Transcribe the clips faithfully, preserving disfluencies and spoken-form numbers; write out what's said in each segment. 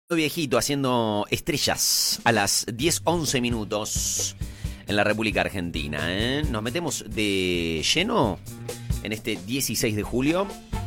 Viejito haciendo estrellas a las diez once minutos en la República Argentina, ¿eh? Nos metemos de lleno en este dieciséis de julio.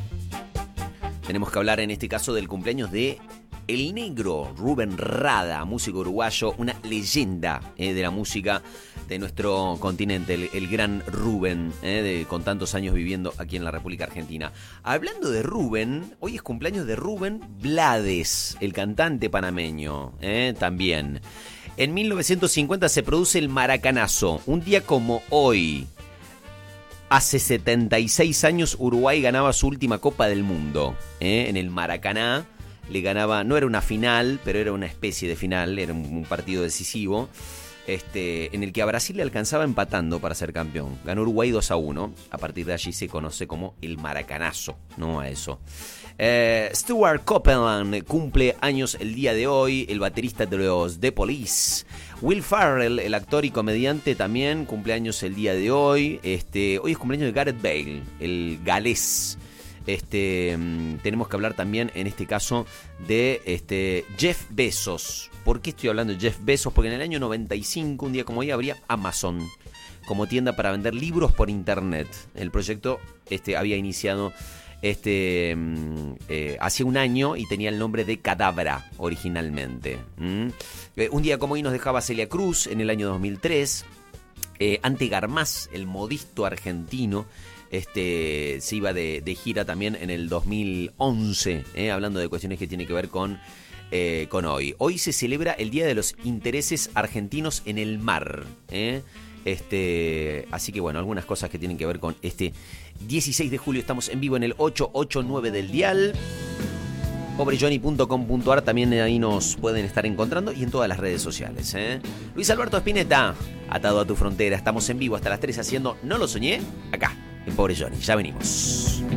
Tenemos que hablar en este caso del cumpleaños de El Negro, Rubén Rada, músico uruguayo, una leyenda eh, de la música de nuestro continente, el, el gran Rubén, eh, de, con tantos años viviendo aquí en la República Argentina. Hablando de Rubén, hoy es cumpleaños de Rubén Blades, el cantante panameño, eh, también. En mil novecientos cincuenta se produce el Maracanazo, un día como hoy. Hace setenta y seis años Uruguay ganaba su última Copa del Mundo, eh, en el Maracaná. Le ganaba, no era una final, pero era una especie de final, era un, un partido decisivo, este, en el que a Brasil le alcanzaba empatando para ser campeón. Ganó Uruguay dos a uno, a partir de allí se conoce como el Maracanazo, no a eso. Eh, Stuart Copeland cumple años el día de hoy, el baterista de los The Police. Will Ferrell, el actor y comediante, también cumple años el día de hoy. Este, hoy es cumpleaños de Gareth Bale, el galés. Este, tenemos que hablar también, en este caso, de este, Jeff Bezos. ¿Por qué estoy hablando de Jeff Bezos? Porque en el año noventa y cinco, un día como hoy, habría Amazon como tienda para vender libros por internet. El proyecto este, había iniciado este, eh, hace un año y tenía el nombre de Cadabra originalmente. ¿Mm? Eh, un día como hoy nos dejaba Celia Cruz en el año dos mil tres. Eh, Ante Garmaz, el modisto argentino, Este, se iba de, de gira también en el dos mil once, eh, hablando de cuestiones que tienen que ver con, eh, con hoy. Hoy se celebra el Día de los Intereses Argentinos en el Mar. Eh. Este, así que bueno, algunas cosas que tienen que ver con este dieciséis de julio. Estamos en vivo en el ochocientos ochenta y nueve del dial. pobre johnny punto com punto a r, también ahí nos pueden estar encontrando y en todas las redes sociales. ¿eh? Luis Alberto Spinetta, atado a tu frontera. Estamos en vivo hasta las tres haciendo No lo soñé, acá en Pobre Johnny. Ya venimos.